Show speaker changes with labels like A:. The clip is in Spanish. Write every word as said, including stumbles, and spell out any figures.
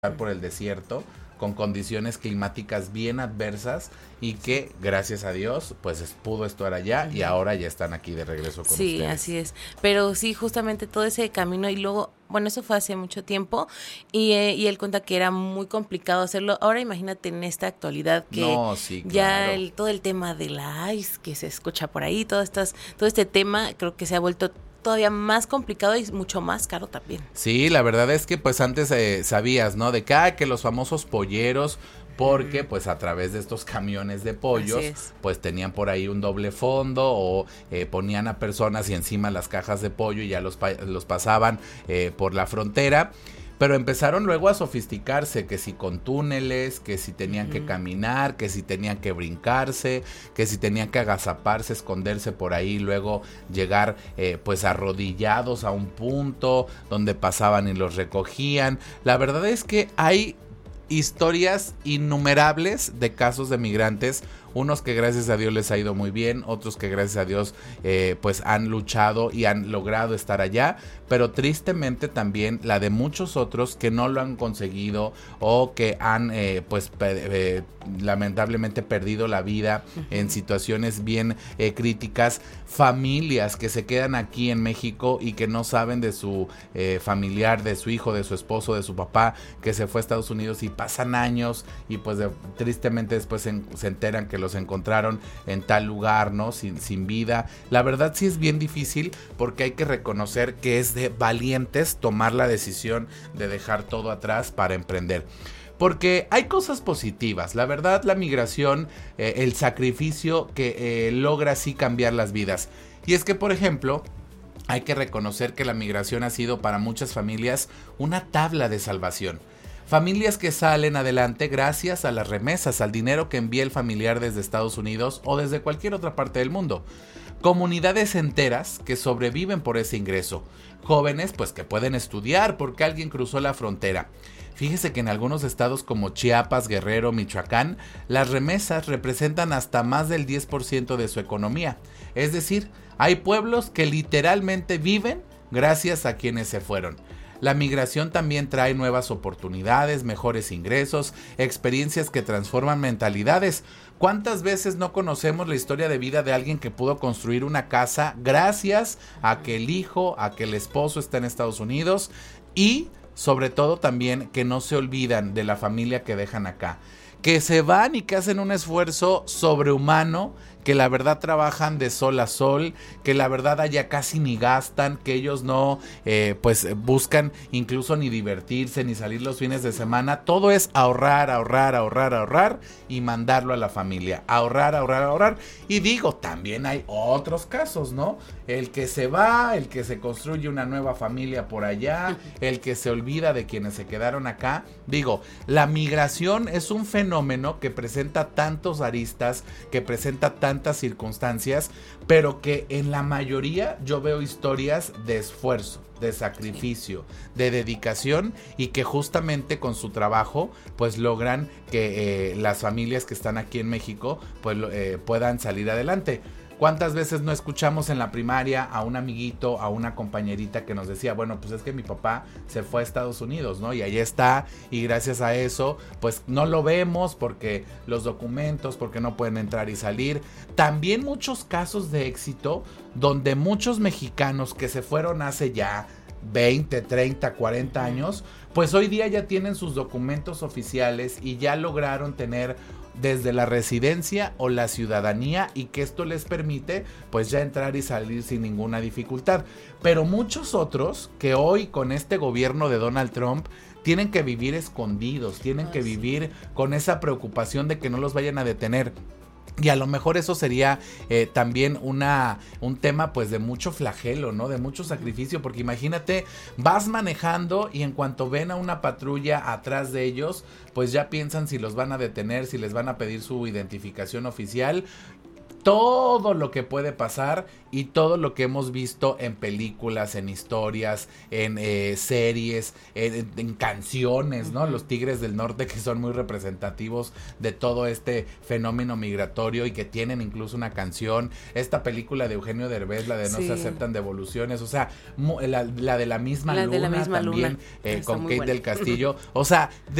A: por el desierto con condiciones climáticas bien adversas y que gracias a Dios pues es, pudo estar allá y ahora ya están aquí de regreso con
B: sí,
A: ustedes.
B: Sí, así es, pero sí, justamente todo ese camino y luego, bueno, eso fue hace mucho tiempo y, eh, y él cuenta que era muy complicado hacerlo. Ahora imagínate en esta actualidad que
A: no, sí,
B: ya
A: claro.
B: el, todo el tema de la ICE que se escucha por ahí, todo, estas, todo este tema creo que se ha vuelto todavía más complicado y mucho más caro también.
A: Sí, la verdad es que pues antes eh, sabías, ¿no? De que, ah, que los famosos polleros, porque pues a través de estos camiones de pollos pues tenían por ahí un doble fondo o eh, ponían a personas y encima las cajas de pollo y ya los, pa- los pasaban eh, por la frontera. Pero empezaron luego a sofisticarse, que si con túneles, que si tenían uh-huh. que caminar, que si tenían que brincarse, que si tenían que agazaparse, esconderse por ahí, luego llegar eh, pues arrodillados a un punto donde pasaban y los recogían. La verdad es que hay historias innumerables de casos de migrantes, unos que gracias a Dios les ha ido muy bien, otros que gracias a Dios eh, pues han luchado y han logrado estar allá, pero tristemente también la de muchos otros que no lo han conseguido o que han eh, pues pe- eh, lamentablemente perdido la vida uh-huh. en situaciones bien eh, críticas, familias que se quedan aquí en México y que no saben de su eh, familiar, de su hijo, de su esposo, de su papá que se fue a Estados Unidos y pasan años y pues de, tristemente después se, se enteran que los encontraron en tal lugar, ¿no? Sin, sin vida. La verdad sí es bien difícil porque hay que reconocer que es de valientes tomar la decisión de dejar todo atrás para emprender. Porque hay cosas positivas, la verdad la migración, eh, el sacrificio que eh, logra así cambiar las vidas. Y es que por ejemplo, hay que reconocer que la migración ha sido para muchas familias una tabla de salvación. Familias que salen adelante gracias a las remesas, al dinero que envía el familiar desde Estados Unidos o desde cualquier otra parte del mundo. Comunidades enteras que sobreviven por ese ingreso. Jóvenes pues que pueden estudiar porque alguien cruzó la frontera. Fíjese que en algunos estados como Chiapas, Guerrero, Michoacán, las remesas representan hasta más del diez por ciento de su economía. Es decir, hay pueblos que literalmente viven gracias a quienes se fueron. La migración también trae nuevas oportunidades, mejores ingresos, experiencias que transforman mentalidades. ¿Cuántas veces no conocemos la historia de vida de alguien que pudo construir una casa gracias a que el hijo, a que el esposo está en Estados Unidos y sobre todo también que no se olvidan de la familia que dejan acá? Que se van y que hacen un esfuerzo sobrehumano, que la verdad trabajan de sol a sol, que la verdad allá casi ni gastan, que ellos no eh, pues buscan incluso ni divertirse, ni salir los fines de semana. Todo es ahorrar, ahorrar, ahorrar, ahorrar y mandarlo a la familia. Ahorrar, ahorrar, ahorrar. Y digo, también hay otros casos, ¿no? El que se va, el que se construye una nueva familia por allá, el que se olvida de quienes se quedaron acá. Digo, la migración es un fenómeno que presenta tantos aristas, que presenta tantas circunstancias, pero que en la mayoría yo veo historias de esfuerzo, de sacrificio, de dedicación y que justamente con su trabajo pues logran que eh, las familias que están aquí en México pues eh, puedan salir adelante. ¿Cuántas veces no escuchamos en la primaria a un amiguito, a una compañerita que nos decía, bueno, pues es que mi papá se fue a Estados Unidos, ¿no? Y ahí está, y gracias a eso, pues no lo vemos porque los documentos, porque no pueden entrar y salir. También muchos casos de éxito donde muchos mexicanos que se fueron hace ya veinte, treinta, cuarenta años, pues hoy día ya tienen sus documentos oficiales y ya lograron tener desde la residencia o la ciudadanía y que esto les permite pues ya entrar y salir sin ninguna dificultad. Pero muchos otros que hoy con este gobierno de Donald Trump tienen que vivir escondidos, tienen que vivir con esa preocupación de que no los vayan a detener. Y a lo mejor eso sería eh, también una, un tema pues de mucho flagelo, ¿no? De mucho sacrificio, porque imagínate, vas manejando y en cuanto ven a una patrulla atrás de ellos, pues ya piensan si los van a detener, si les van a pedir su identificación oficial. todo lo que puede pasar y todo lo que hemos visto en películas, en historias, en eh, series, en, en canciones, ¿no? Uh-huh. Los Tigres del Norte, que son muy representativos de todo este fenómeno migratorio y que tienen incluso una canción. Esta película de Eugenio Derbez, la de No sí. se aceptan devoluciones, o sea, la, la de la misma
B: la
A: luna
B: de la misma
A: también,
B: luna.
A: Eh, con Kate buena. del Castillo, o sea,